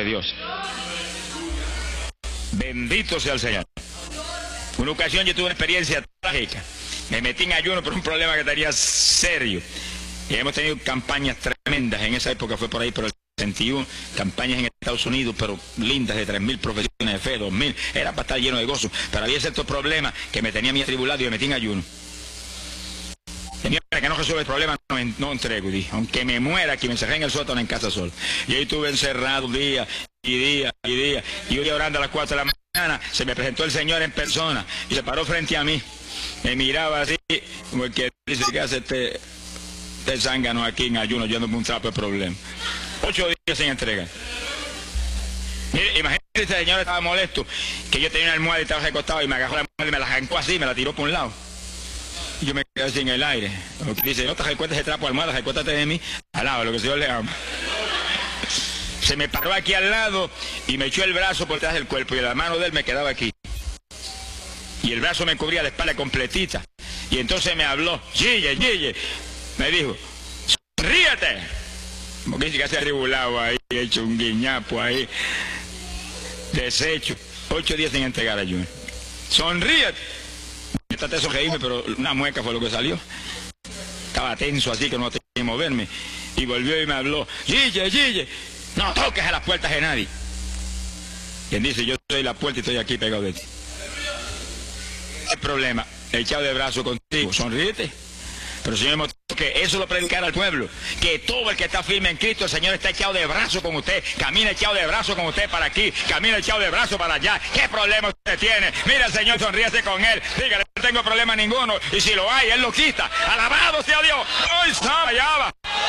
de Dios. Bendito sea el Señor. Una ocasión yo tuve una experiencia trágica. Me metí en ayuno por un problema que tenía serio. Y hemos tenido campañas tremendas. En esa época fue por ahí, por el 61, campañas en Estados Unidos, pero lindas, de 3.000 profesiones de fe, 2.000. Era para estar lleno de gozo. Pero había ciertos problemas que me tenía mi atribulado y me metí en ayuno. Señor, que no resuelve el problema, no entrego. Dije, aunque me muera, aquí me encerré en el sótano en casa solo. Y ahí estuve encerrado día y día y día. Y hoy orando a las 4 de la mañana, se me presentó el Señor en persona y se paró frente a mí. Me miraba así, como el que dice que hace este zángano aquí en ayuno, yo ando con un trapo de problema. 8 días sin entregar. Mire, imagínate, el Señor estaba molesto, que yo tenía una almohada y estaba recostado y me agarró la almohada y me la arrancó así, me la tiró por un lado. Y yo me quedé así en el aire. Dice, no te recuerdes ese trapo de almohada, recuérdate de mí. Alaba lo que el Señor le ama. Se me paró aquí al lado y me echó el brazo por detrás del cuerpo y la mano de él me quedaba aquí. Y el brazo me cubría la espalda completita. Y entonces me habló, Gille, Gille. Me dijo, sonríete. Como que dice que se ha regulado ahí, hecho un guiñapo ahí. Deshecho. 8 días sin entregar ayuno. Sonríete. Yo traté de sonreírme, pero una mueca fue lo que salió. Estaba tenso así que no tenía que moverme. Y volvió y me habló, Gille, Gille, no toques a las puertas de nadie. Quien dice, yo soy la puerta y estoy aquí pegado de ti. El problema, echado de brazo contigo, sonríete. Pero el Señor me mostró que eso lo predicara al pueblo, que todo el que está firme en Cristo, el Señor está echado de brazo con usted, camina echado de brazo con usted para aquí, camina echado de brazo para allá. ¿Qué problema usted tiene? Mira al Señor, sonríese con Él, dígale, no tengo problema ninguno, y si lo hay, Él lo quita. Alabado sea Dios. ¡Hoy está allá va!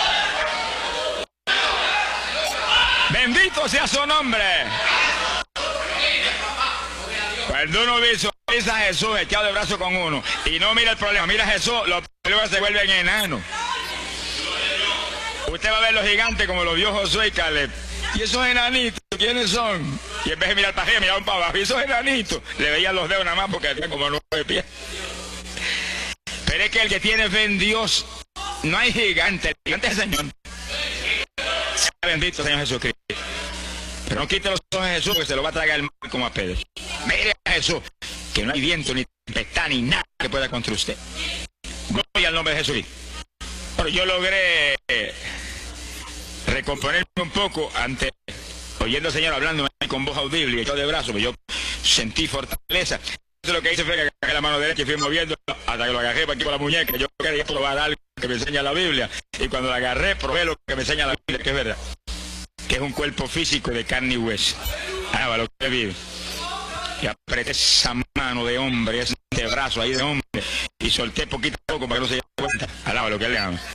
Bendito sea su nombre. Cuando uno visualiza a Jesús echado de brazo con uno y no mira el problema, mira a Jesús, los problemas se vuelven enanos. Usted va a ver los gigantes como los vio Josué y Caleb. Y esos enanitos, ¿quiénes son? Y en vez de mirar para arriba, miraban para abajo. Y esos enanitos, le veían los dedos nada más porque tenían como 9 pies. Pero es que el que tiene fe en Dios, no hay gigante, el gigante es el Señor. Sea bendito Señor Jesucristo. Pero no quite los ojos de Jesús, que se lo va a tragar el mal como a Pedro. Mire a Jesús, que no hay viento, ni tempestad, ni nada que pueda contra usted. Gloria al nombre de Jesús. Pero yo logré recomponerme un poco ante, oyendo al Señor hablando con voz audible y echado de brazo, yo sentí fortaleza. Eso lo que hice fue que agarré la mano derecha y fui moviendo hasta que lo agarré para aquí con la muñeca. Yo quería probar algo que me enseña la Biblia. Y cuando la agarré, probé lo que me enseña la Biblia, que es verdad. Que es un cuerpo físico de carne y hueso. Ah, lo que vive. Y apreté esa mano de hombre, ese brazo ahí de hombre, y solté poquito a poco para que no se dé cuenta. Alaba lo que le hago.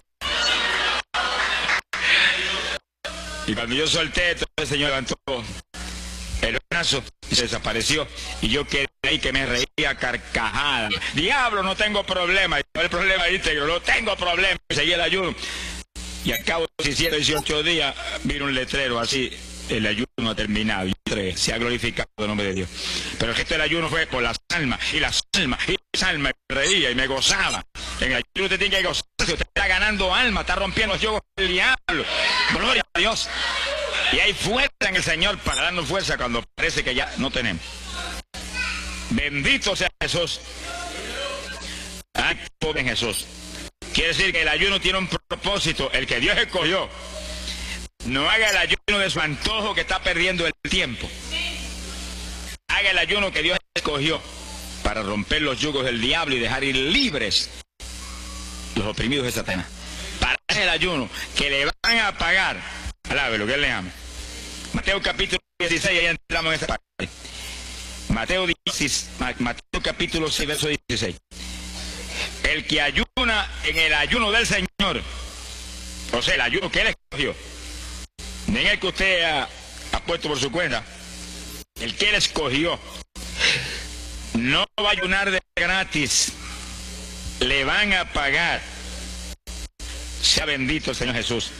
Y cuando yo solté, entonces el Señor levantó el brazo y se desapareció. Y yo quedé ahí que me reía carcajada. Diablo, no tengo problema. Y el problema íntegro, no tengo problema. Y seguí el ayuno. Y al cabo de 17, 18 días, vino un letrero así, el ayuno ha terminado, y se ha glorificado el nombre de Dios. Pero el gesto del ayuno fue por las almas, y las almas, y las almas, me reía y me gozaba. En el ayuno usted tiene que gozarse, usted está ganando alma, está rompiendo los yugos del diablo. Gloria a Dios. Y hay fuerza en el Señor para darnos fuerza cuando parece que ya no tenemos. Bendito sea Jesús. Ay, pobre Jesús. Quiere decir que el ayuno tiene un propósito, el que Dios escogió. No haga el ayuno de su antojo que está perdiendo el tiempo. Haga el ayuno que Dios escogió para romper los yugos del diablo y dejar ir libres los oprimidos de Satanás. Para el ayuno que le van a pagar, alabe lo que él le ama. Mateo capítulo 16, ahí entramos en esta parte. Mateo capítulo 6, verso 16. El que ayuna en el ayuno del Señor, o sea, el ayuno que Él escogió, no en el que usted ha puesto por su cuenta, el que Él escogió, no va a ayunar de gratis, le van a pagar. Sea bendito el Señor Jesús.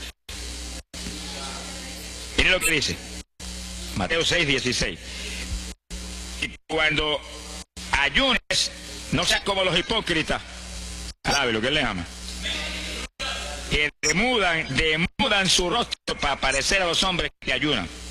Mire lo que dice, Mateo 6, 16. Y cuando ayunes, no seas como los hipócritas, alabe lo que Él le ama, que demudan su rostro para parecer a los hombres que ayunan.